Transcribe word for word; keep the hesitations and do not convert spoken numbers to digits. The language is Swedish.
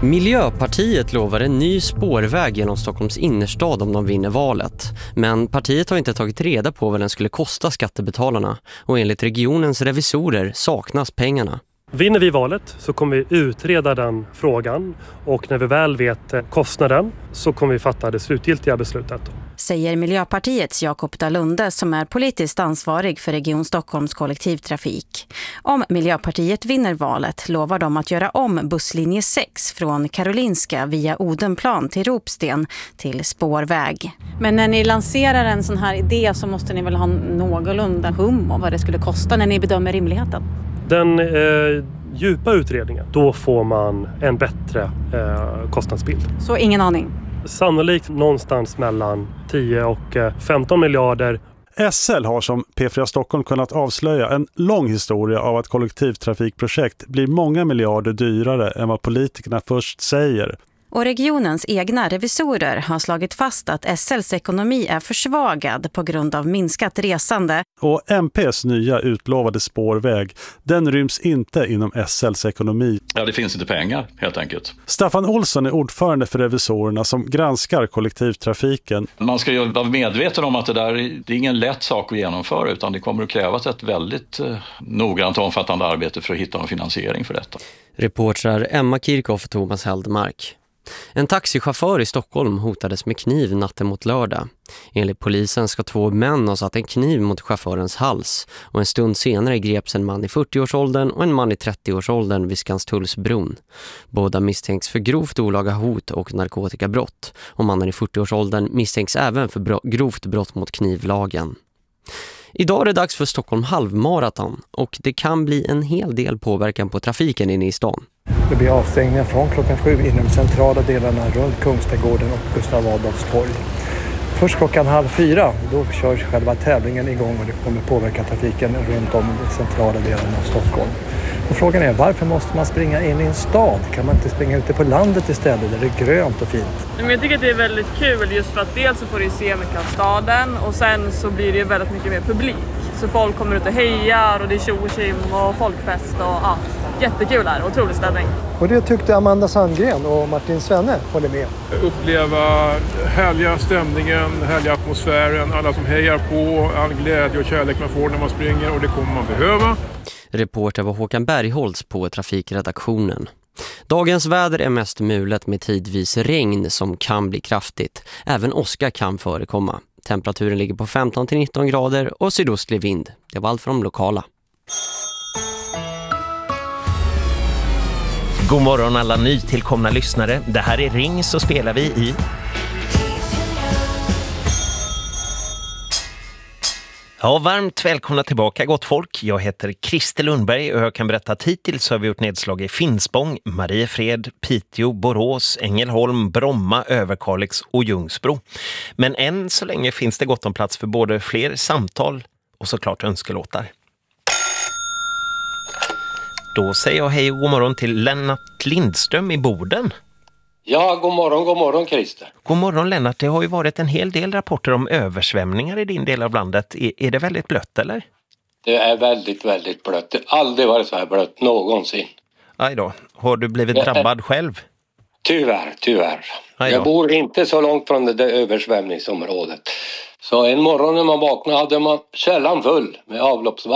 Miljöpartiet lovar en ny spårväg genom Stockholms innerstad om de vinner valet. Men partiet har inte tagit reda på vad den skulle kosta skattebetalarna. Och enligt regionens revisorer saknas pengarna. Vinner vi valet så kommer vi utreda den frågan. Och när vi väl vet kostnaden så kommer vi fatta det slutgiltiga beslutet. Säger Miljöpartiets Jakob Dalunde som är politiskt ansvarig för Region Stockholms kollektivtrafik. Om Miljöpartiet vinner valet lovar de att göra om busslinje sex från Karolinska via Odenplan till Ropsten till spårväg. Men när ni lanserar en sån här idé så måste ni väl ha någorlunda hum om vad det skulle kosta när ni bedömer rimligheten? Den eh, djupa utredningen, då får man en bättre eh, kostnadsbild. Så ingen aning? Sannolikt någonstans mellan tio och femton miljarder. S L har som P fyra Stockholm kunnat avslöja en lång historia av att kollektivtrafikprojekt blir många miljarder dyrare än vad politikerna först säger. Och regionens egna revisorer har slagit fast att S L:s ekonomi är försvagad på grund av minskat resande. Och M P:s nya utlovade spårväg, den ryms inte inom S L:s ekonomi. Ja, det finns inte pengar helt enkelt. Staffan Olsson är ordförande för revisorerna som granskar kollektivtrafiken. Man ska ju vara medveten om att det där det är ingen lätt sak att genomföra, utan det kommer att krävas ett väldigt eh, noggrant och omfattande arbete för att hitta en finansiering för detta. Reportrar Emma Kirchhoff och Thomas Heldmark. En taxichaufför i Stockholm hotades med kniv natten mot lördag. Enligt polisen ska två män ha satt en kniv mot chaufförens hals och en stund senare greps en man i fyrtioårsåldern och en man i trettioårsåldern vid Skanstullsbron. Båda misstänks för grovt olaga hot och narkotikabrott och mannen i fyrtioårsåldern misstänks även för bro- grovt brott mot knivlagen. Idag är det dags för Stockholm halvmaraton och det kan bli en hel del påverkan på trafiken inne i stan. Det blir avstängningar från klockan sju inom centrala delarna runt Kungsträdgården och Gustav Adolfs torg. Först klockan halv fyra, då körs själva tävlingen igång och det kommer påverka trafiken runt om i centrala delarna av Stockholm. Och frågan är, varför måste man springa in i en stad? Kan man inte springa ute på landet istället där det är grönt och fint? Men jag tycker att det är väldigt kul just för att dels så får du se mycket av staden och sen så blir det väldigt mycket mer publik. Så folk kommer ut och hejar och det är tjo och tjim och folkfest och ja, jättekul här, otrolig stämning. Och det tyckte Amanda Sandgren och Martin Svenne håller med. Uppleva härliga stämningen, härliga atmosfären, alla som hejar på, all glädje och kärlek man får när man springer och det kommer man behöva. Reporter var Håkan Bergholtz på trafikredaktionen. Dagens väder är mest mulet med tidvis regn som kan bli kraftigt. Även åska kan förekomma. Temperaturen ligger på femton till nitton grader och sydostlig vind. Det var allt från de lokala. God morgon alla nytillkomna lyssnare. Det här är Ring så spelar vi i... Ja, varmt välkomna tillbaka gott folk. Jag heter Christer Lundberg och jag kan berätta att hittills har vi gjort nedslag i Finspång, Mariefred, Piteå, Borås, Ängelholm, Bromma, Överkalix och Ljungsbro. Men än så länge finns det gott om plats för både fler samtal och såklart önskelåtar. Då säger jag hej och god morgon till Lennart Lindström i Boden. Ja, god morgon, god morgon Christer. God morgon Lennart, det har ju varit en hel del rapporter om översvämningar i din del av landet. Är, är det väldigt blött eller? Det är väldigt, väldigt blött. Det har aldrig varit så här blött någonsin. Aj då, har du blivit drabbad själv? Tyvärr, tyvärr. Jag bor inte så långt från det där översvämningsområdet. Så en morgon när man vaknade hade man källan full med avloppsvatten.